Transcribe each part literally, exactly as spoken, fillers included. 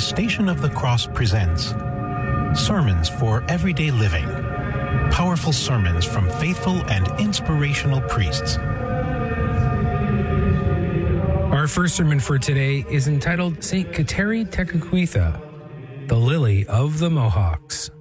Station of the Cross presents Sermons for Everyday Living. Powerful sermons from faithful and inspirational priests. Our first sermon for today is entitled Saint Kateri Tekakwitha, the Lily of the Mohawks.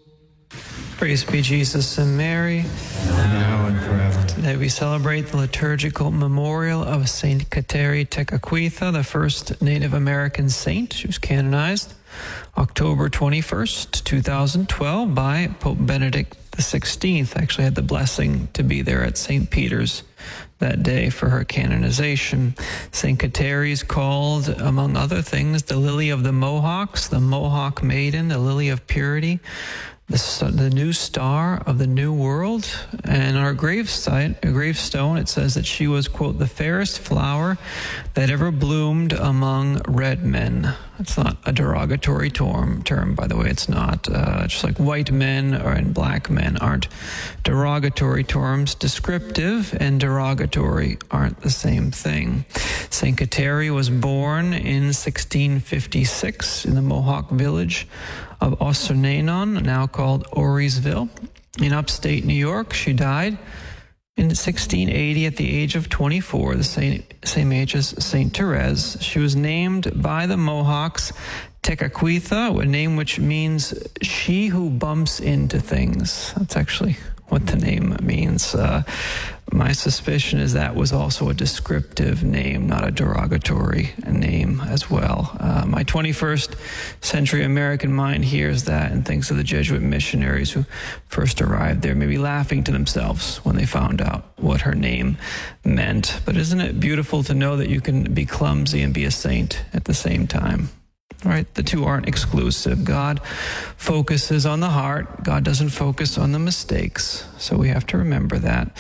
Praise be Jesus and Mary, and now and forever. Today we celebrate the liturgical memorial of Saint Kateri Tekakwitha, the first Native American saint. She was canonized October twenty-first, two thousand twelve by Pope Benedict the sixteenth. I actually had the blessing to be there at Saint Peter's that day for her canonization. Saint Kateri is called, among other things, the Lily of the Mohawks, the Mohawk Maiden, the Lily of Purity, the, the new star of the New World. And on her gravesite, a gravestone, it says that she was, quote, the fairest flower that ever bloomed among red men. It's not a derogatory term, term by the way. It's not. Uh, just like white men or and black men aren't derogatory terms. Descriptive and derogatory aren't the same thing. Saint Kateri was born in sixteen fifty-six in the Mohawk village of Ossernenon, now called Orisville, in upstate New York. She died in sixteen eighty at the age of twenty-four, the same, same age as Saint Therese. She was named by the Mohawks Tekakwitha, a name which means she who bumps into things. That's actually what the name means. Uh, my suspicion is that was also a descriptive name, not a derogatory name as well. Uh, my twenty-first century American mind hears that and thinks of the Jesuit missionaries who first arrived there, maybe laughing to themselves when they found out what her name meant. But isn't it beautiful to know that you can be clumsy and be a saint at the same time? Right? The two aren't exclusive. God focuses on the heart. God doesn't focus on the mistakes. So we have to remember that.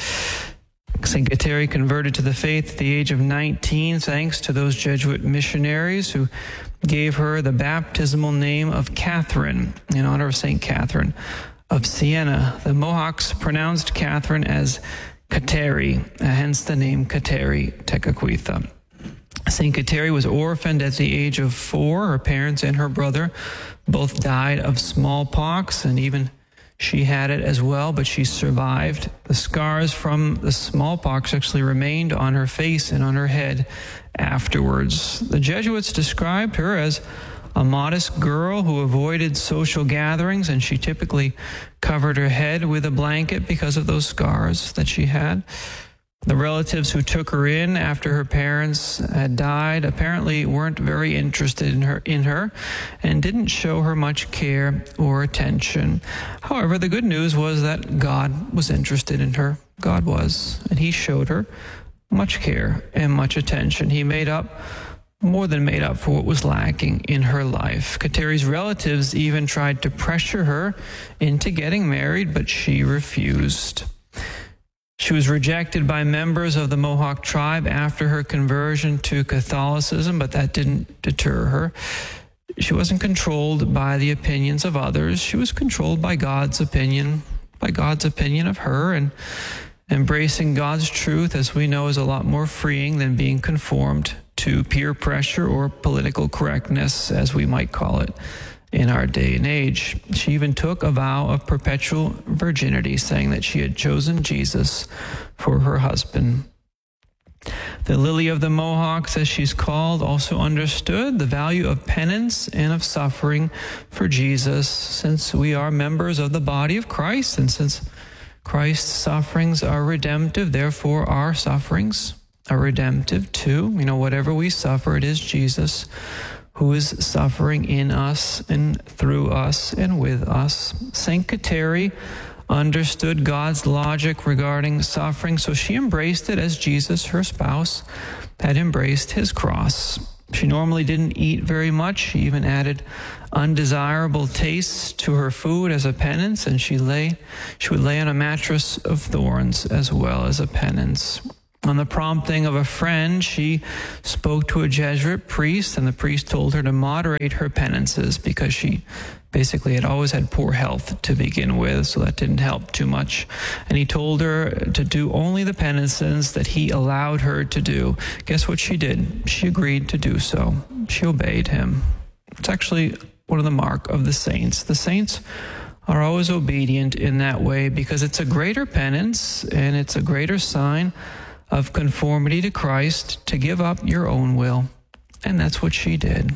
Saint Kateri converted to the faith at the age of nineteen, thanks to those Jesuit missionaries who gave her the baptismal name of Catherine in honor of Saint Catherine of Siena. The Mohawks pronounced Catherine as Kateri, hence the name Kateri Tekakwitha. Saint Kateri was orphaned at the age of four. Her parents and her brother both died of smallpox, and even she had it as well, but she survived. The scars from the smallpox actually remained on her face and on her head afterwards. The Jesuits described her as a modest girl who avoided social gatherings, and she typically covered her head with a blanket because of those scars that she had. The relatives who took her in after her parents had died apparently weren't very interested in her, in her and didn't show her much care or attention. However, the good news was that God was interested in her. God was, and he showed her much care and much attention. He made up, more than made up for what was lacking in her life. Kateri's relatives even tried to pressure her into getting married, but she refused. She was rejected by members of the Mohawk tribe after her conversion to Catholicism, but that didn't deter her. She wasn't controlled by the opinions of others. She was controlled by God's opinion, by God's opinion of her, and embracing God's truth, as we know, is a lot more freeing than being conformed to peer pressure or political correctness, as we might call it in our day and age. She even took a vow of perpetual virginity, saying that she had chosen Jesus for her husband. The Lily of the Mohawks, as she's called, also understood the value of penance and of suffering for Jesus, since we are members of the body of Christ, and since Christ's sufferings are redemptive, therefore our sufferings are redemptive too. You know, whatever we suffer, it is Jesus who is suffering in us and through us and with us. Saint Kateri understood God's logic regarding suffering, so she embraced it as Jesus, her spouse, had embraced his cross. She normally didn't eat very much. She even added undesirable tastes to her food as a penance, and she lay, she would lay on a mattress of thorns as well as a penance. On the prompting of a friend, she spoke to a Jesuit priest, and the priest told her to moderate her penances because she basically had always had poor health to begin with, so that didn't help too much. And he told her to do only the penances that he allowed her to do. Guess what she did? She agreed to do so. She obeyed him. It's actually one of the mark of the saints. The saints are always obedient in that way because it's a greater penance and it's a greater sign of conformity to Christ to give up your own will. And that's what she did.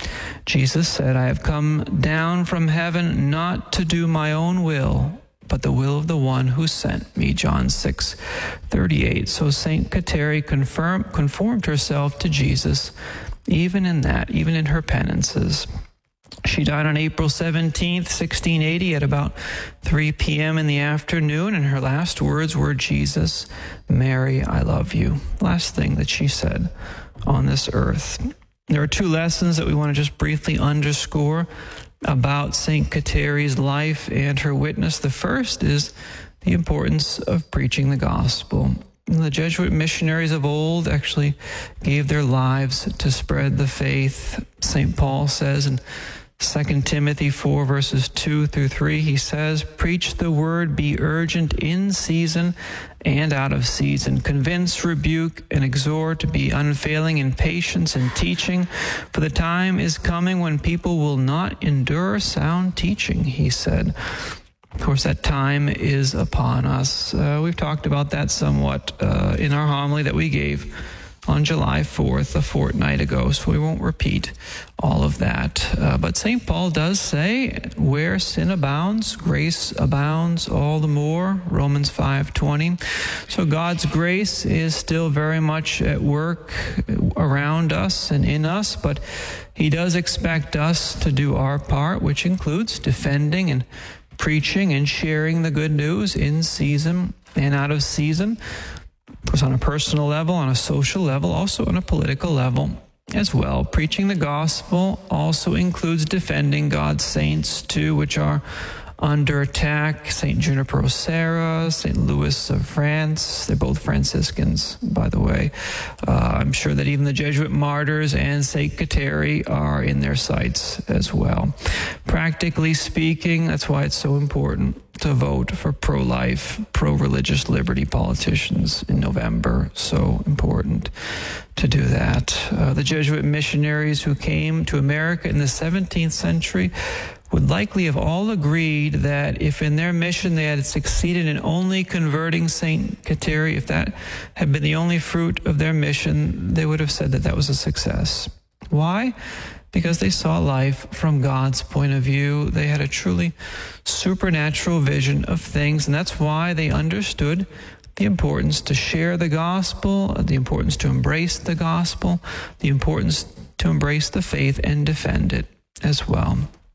Jesus said, I have come down from heaven not to do my own will, but the will of the one who sent me, John six thirty-eight. So Saint Kateri confirm, conformed herself to Jesus, even in that, even in her penances. She died on April seventeenth, sixteen eighty at about three p.m. in the afternoon, and her last words were, Jesus, Mary, I love you. Last thing that she said on this earth. There are two lessons that we want to just briefly underscore about Saint Kateri's life and her witness. The first is the importance of preaching the gospel. The Jesuit missionaries of old actually gave their lives to spread the faith. Saint Paul says in Second Timothy four, verses two through three, he says, preach the word, be urgent in season and out of season. Convince, rebuke, and exhort, be unfailing in patience and teaching. For the time is coming when people will not endure sound teaching, he said. Of course, that time is upon us. Uh, we've talked about that somewhat uh, in our homily that we gave on July fourth, a fortnight ago, so we won't repeat all of that. Uh, but Saint Paul does say, where sin abounds, grace abounds all the more, Romans five twenty. So God's grace is still very much at work around us and in us, but he does expect us to do our part, which includes defending and preaching and sharing the good news in season and out of season. Of course, on a personal level, on a social level, also on a political level as well. Preaching the gospel also includes defending God's saints too, which are under attack. Saint Junipero Serra, Saint Louis of France, they're both Franciscans, by the way. Uh, I'm sure that even the Jesuit martyrs and Saint Kateri are in their sights as well. Practically speaking, that's why it's so important to vote for pro-life, pro-religious liberty politicians in November. So important to do that. Uh, the Jesuit missionaries who came to America in the seventeenth century would likely have all agreed that if in their mission they had succeeded in only converting Saint Kateri, if that had been the only fruit of their mission, they would have said that that was a success. Why? Because they saw life from God's point of view. They had a truly supernatural vision of things, and that's why they understood the importance to share the gospel, the importance to embrace the gospel, the importance to embrace the faith and defend it as well.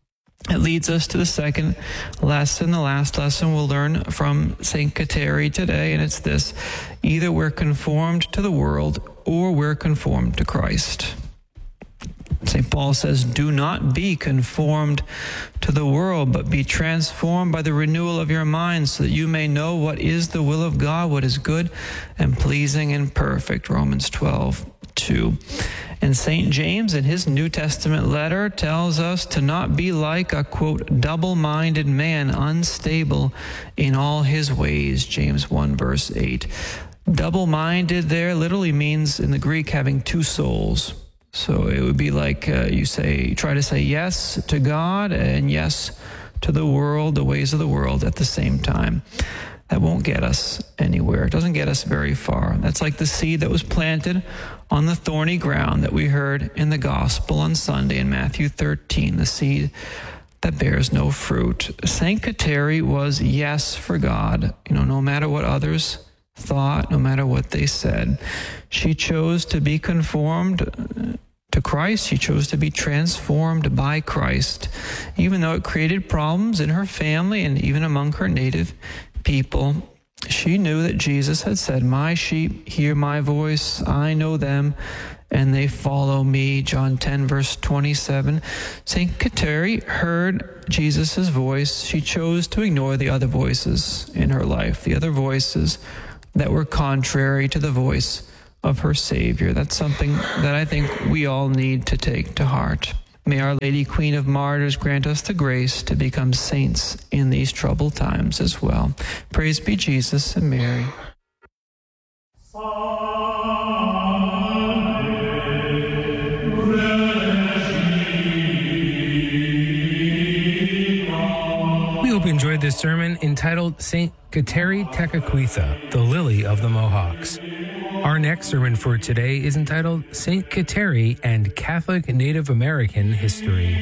It leads us to the second lesson, the last lesson we'll learn from Saint Kateri today, and it's this: either we're conformed to the world or we're conformed to Christ. Saint Paul says, do not be conformed to the world, but be transformed by the renewal of your mind, so that you may know what is the will of God, what is good and pleasing and perfect, Romans twelve two. And Saint James, in his New Testament letter, tells us to not be like a, quote, double-minded man, unstable in all his ways, James one, verse eight. Double-minded there literally means, in the Greek, having two souls. So it would be like uh, you say, try to say yes to God and yes to the world, the ways of the world at the same time. That won't get us anywhere. It doesn't get us very far. That's like the seed that was planted on the thorny ground that we heard in the gospel on Sunday in Matthew thirteen, the seed that bears no fruit. Saint Kateri was yes for God, you know, no matter what others thought, no matter what they said. She chose to be conformed to Christ. She chose to be transformed by Christ, even though it created problems in her family and even among her native people. She knew that Jesus had said, my sheep hear my voice, I know them, and they follow me, John ten, verse twenty-seven. Saint Kateri heard Jesus' voice. She chose to ignore the other voices in her life, the other voices that were contrary to the voice of her Savior. That's something that I think we all need to take to heart. May Our Lady, Queen of Martyrs, grant us the grace to become saints in these troubled times as well. Praise be Jesus and Mary. hope you enjoyed this sermon entitled Saint Kateri Tekakwitha, the Lily of the Mohawks. Our next sermon for today is entitled Saint Kateri and Catholic Native American History.